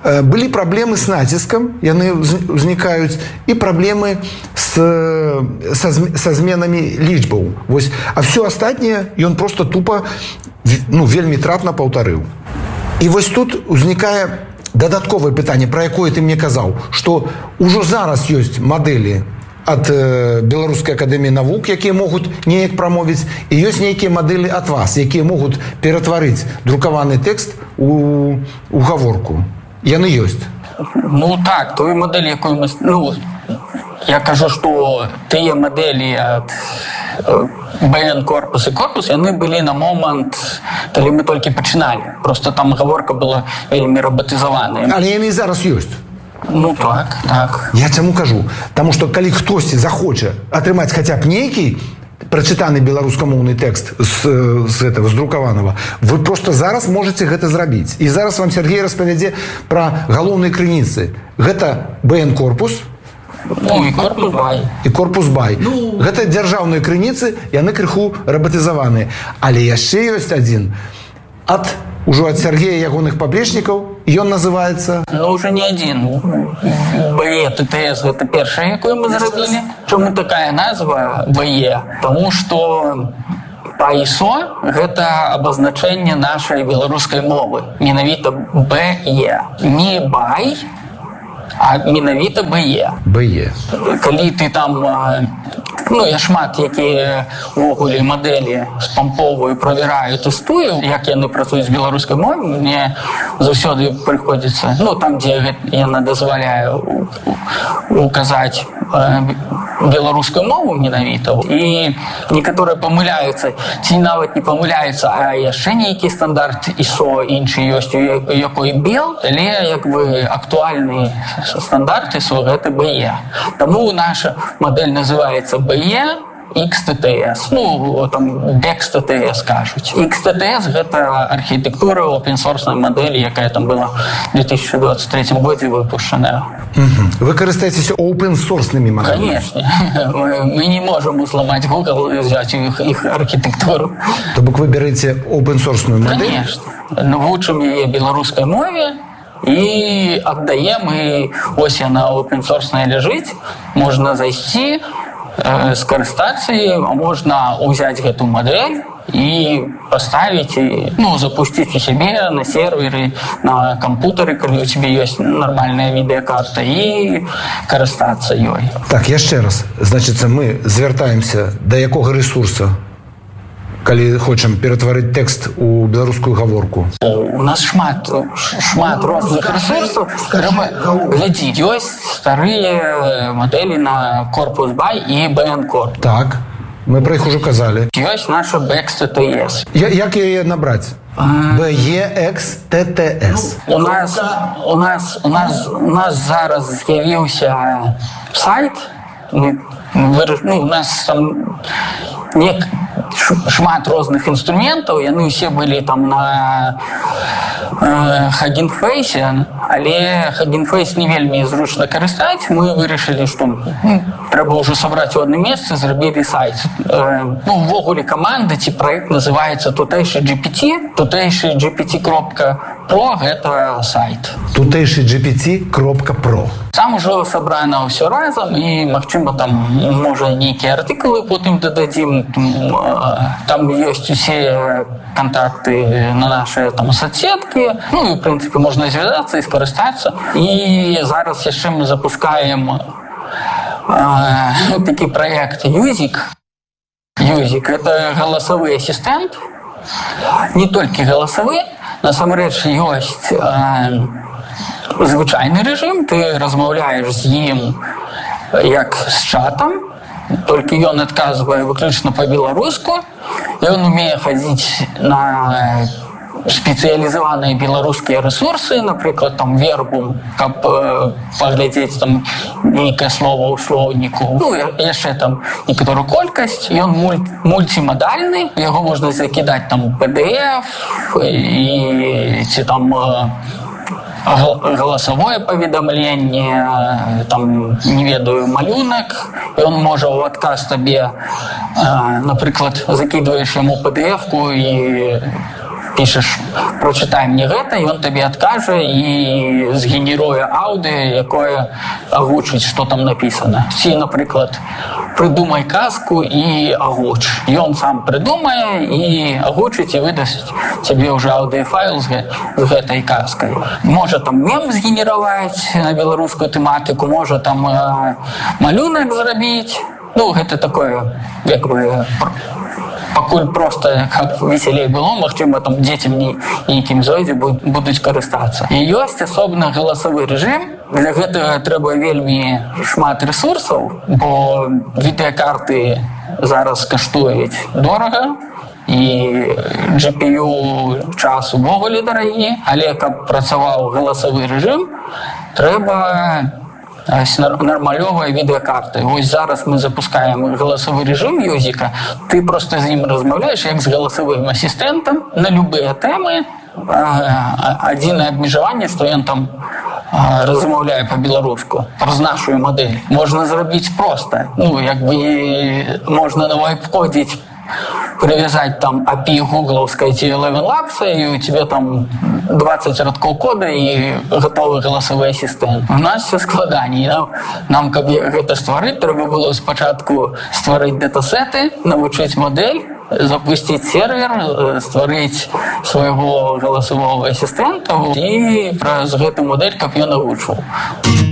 Былі праблемы з націскам, яны ўзнікаюць, і праблемы са зменамі лічбаў. А все астатняе ён просто тупо вельмі трапна паўтарыў. І вось тут узнікае дадатковае пытанне, пра якое ты мне казаў, што ўжо зараз ёсць мадэлі ад Беларускай акадэміі навук, якія могуць неяк прамовіць, і ёсць нейкія мадэлі ад вас, якія могуць ператварыць друкаваны тэкст у гаворку. Яны ёсць. Так, той мадэлі, якую мы... Я кажу, што тыя мадэлі ад БН корпус і корпус, яны былі на момант, калі мы толькі пачыналі. Просто там гаворка была вельмі рабатызаваная. Але яны і зараз ёсць. Так. Я чаму кажу? Таму што калі хтосьці захоча атрымаць хаця б нейкі прачытаны беларускамоўны тэкст з друкаванага, вы просто зараз можаце гэта зрабіць. І зараз вам Сергей распавядзе пра галоўныя крыніцы. Гэта БН корпус, і корпус Бай. І корпус Бай. Гэта дзяржаўныя крыніцы, яны крыху рабатызаваныя. Але яшчэ ёсць адзін ужо ад Сергея ягоных паплечнікаў, ён называецца... Уже не адзін. БЕ ТТС гэта першая, якую мы зрабілі. Чаму такая назва БЕ? Таму што па ISO гэта абазначэнне нашай беларускай мовы. Менавіта БЕ. Не Бай, а менавіта БЕ. БЕ. Калі ты там... я шмат якія ўвогуле мадэлі спамповую, правяраю, тэстую, як яны працуюць з беларускай мовай, мне заўсёды прыходзіцца, там, дзе яна дазваляе указаць беларускую мову менавіта. І некаторыя памыляюцца, ці нават не памыляюцца, а яшчэ нейкі стандарт ISO іншы ёсць, у якой бел, але актуальны стандарт ISO гэта БЕ. Таму наша мадэль называецца БЕ XTTS, там BEXTTS кажуць. XTTS гэта архітэктура open-source мадэлі, якая там была в 2023 годзе выпушчаная. Вы карыстаецеся open-source-нымі мадэлямі? Конечно. Мы не можем узламаць Google і взять іх архітэктуру. То бок вы береце open-source-ную мадэль? Конечно. Вучым яе беларускай мове і аддаем, і ось яна open-source-ная ляжыць, можна зайсці, скарыстацца, а можна ўзяць гэту мадэль і паставіць, запусціць у сябе на серверы, на кампутары, калі у цябе ёсць нармальная відэакарта, і карыстацца ёй. Так, яшчэ раз. Значыцца, мы звяртаемся да якога рэсурса, калі хочам ператварыць тэкст у беларускую гаворку? У нас шмат розных рэсурсаў. Глядзі, ёсць старыя мадэлі на корпус Бай і БН корпус. Так, мы пра іх ужо казалі. Ёсць наша BEXTTS. Як яе набраць? BEXTTS. У нас зараз з'явіўся сайт. У нас там шмат розных інструментаў, яны ўсе былі там на Hugging Face, але Hugging Face не вельмі зручна карыстаць. Мы вырашылі, што трэба ўжо сабраць у адным месцы, зрабілі сайт. Увогуле каманда ці праект называецца Тутэйшы GPT. Тутэйшы GPT.pro гэта сайт. Тутэйшы GPT.pro. Там ужо сабрана ўсё разам, і, магчыма, там, можа, нейкія артыкулы потым дададзім. Там ёсць усе контакты на наши соцсетки. І, в принципе, можна звязацца і скарыстацца. І зараз яшчэ мы запускаем такі проект Юзик. Юзик – это голосовый ассистент. Не толькі голосовы. Насамрэч ёсць звычайны рэжым. Ты размаўляеш з ім як з чатам. Толькі ён адказвае выключна па-беларуску. Ён умее хадзіць на спецыялізаваныя беларускія рэсурсы, напрыклад, там вербум, каб паглядзець там нейкае слова ў слоўніку. Яшчэ там некаторую колькасць. Ён мультимадальны. Яго можна закідаць там PDF ці там голосовое паведамленне, там, не ведаю, малюнак. Ён можа ў адказ табе, напрыклад, закидываешь яму PDF-ку і пішаш «прочитай мне гэта», і ён табе адкажа і згенеруе аўдыо, якое агучыць, што там напісана. Ці, напрыклад, «прыдумай казку і агуч». Ён сам прыдумае і агучыць, і выдасць цябе ўжо аўдыофайл з гэтай казкай. Можа там мем згенераваць на беларускую тэматыку, можа там малюнак зрабіць. Ну, гэта такое, як бы, пакуль проста, каб весялей было, магчыма, там дзецям нейкім зойдзе будуць карыстацца. І ёсць асобна галасавы рэжым. Для гэтага трэба вельмі шмат рэсурсаў, бо відэакарты зараз каштуюць дорага, і GPU час увогуле дарагі, але каб працаваў галасавы рэжым, трэба нармалёвыя відэакарты. Вось зараз мы запускаем галасавы рэжым Юзіка, ты проста з ім размаўляеш як з галасавым асістэнтам на любыя тэмы. Адзінае абмежаванне, што ён там размаўляе па-беларуску праз нашу мадэль. Можна зрабіць проста. Ну, як бы можна на вайп-кодзіць, привязать там API гугловской T11 Labs, и у тебя там 20 радков кода и готовый голосовый ассистент. У нас все складаней. Нам, каб гэта стварыць, трэба было спачатку стварыць датасеты, навучыць модель, запустить сервер, стварыць свайго голосового ассистента и праз гэту модель, каб ён навучыў.